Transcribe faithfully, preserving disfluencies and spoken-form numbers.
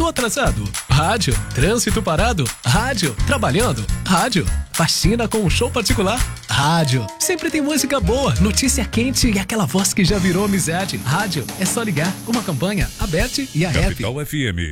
Chegou atrasado? Rádio. Trânsito parado? Rádio. Trabalhando? Rádio. Faxina com um show particular? Rádio. Sempre tem música boa, notícia quente e aquela voz que já virou amizade. Rádio. É só ligar. Uma campanha, a Bet e a Rap. Capital F M.